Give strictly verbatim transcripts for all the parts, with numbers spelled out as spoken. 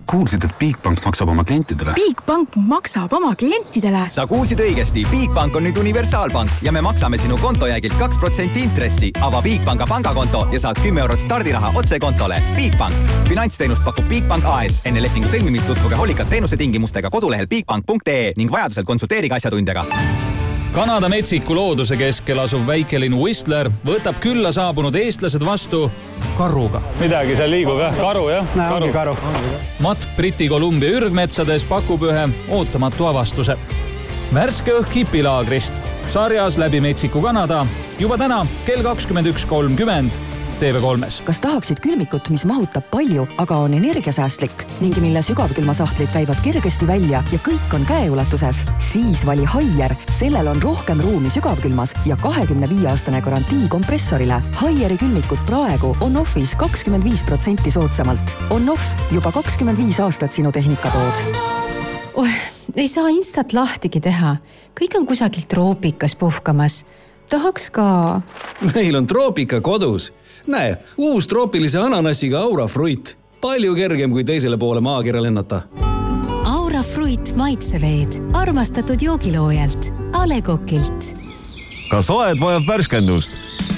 kuulsid, et Bigbank maksab oma klientidele? Bigbank maksab oma klientidele? Sa kuulsid õigesti. Bigbank on nüüd universaalpank ja me maksame sinu kontojäägilt kaks protsenti intressi. Ava Bigbanka pangakonto ja saad kümme eurot stardiraha otse kontole. Bigbank. Finantsteenust pakub Bigbank A S. Enne lepingu sõlmimist tutvuge hoolikalt teenuse tingimustega kodulehel bigbank punkt ee ning vajadusel konsulteerige asjatundjaga. Kanada metsiku looduse keskel asuv väikelinn Whistler võtab külla saabunud eestlased vastu karuga. Midagi seal liigub, jah? Karu, jah? Näe, ongi karu. Matt Briti Kolumbia ürgmetsades pakub ühe ootamatu avastuse. Värske õhk hipilaagrist. Sarjas läbi metsiku Kanada. Juba täna kell kakskümmend üks kolmkümmend T V kolmes. Kas tahaksid külmikut, mis mahutab palju, aga on energiasäästlik ning mille sügavkülmasahtlid käivad kergesti välja ja kõik on käeulatuses? Siis vali Haier. Sellel on rohkem ruumi sügavkülmas ja kahekümne viie aastane garantii kompressorile. Haieri külmikut praegu on offis kakskümmend viis protsenti soodsamalt. On off juba kakskümmend viis aastat sinu tehnikatood. Oh, ei saa instat lahtigi teha. Kõik on kusagilt troopikas puhkamas. Tahaks ka... Meil on troopika kodus. Näe, uus troopilise ananassiga Aura Fruit. Palju kergem kui teisele poole maakera lennata. Aura Fruit maitseveed. Armastatud joogiloojalt. A Le Coqilt. Kas aed vajab värskendust?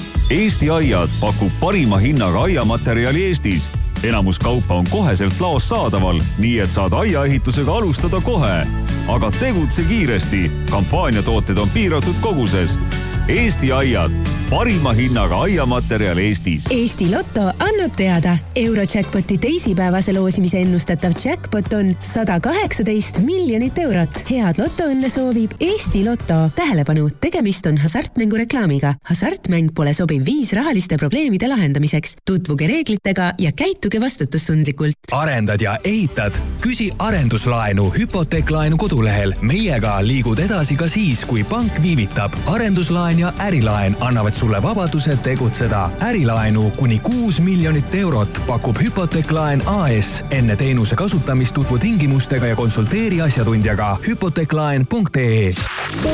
Eesti Aiad pakub parima hinnaga aiamaterjali Eestis. Enamus kaupa on koheselt laos saadaval, nii et saad aiaehitusega alustada kohe. Aga tegutse kiiresti. Kampaaniatooted on piiratud koguses. Eesti Aiad. Parima hinnaga aiamaterjal Eestis. Eesti Lotto annab teada. Eurojackpoti teisipäevase loosimise ennustatav jackpot on sada kaheksateist miljonit eurot. Head Lotto õnne soovib Eesti Lotto. Tähelepanu, tegemist on hasartmängu reklaamiga. Hasartmäng pole sobiv viis rahaliste probleemide lahendamiseks. Tutvuge reeglitega ja käituge vastutustundlikult. Arendad ja ehitad? Küsi arenduslaenu hüpoteeklaenu kodulehel. Meiega liigud edasi ka siis, kui pank viivitab. Arenduslaen ja ärilaen annavad sulle vabaduse tegutseda. Ärilaenu kuni kuus miljonit eurot pakub Hüpoteeklaen A S. Enne teenuse kasutamist tutvu tingimustega ja konsulteeri asjatundjaga hüpoteeklaen punkt ee.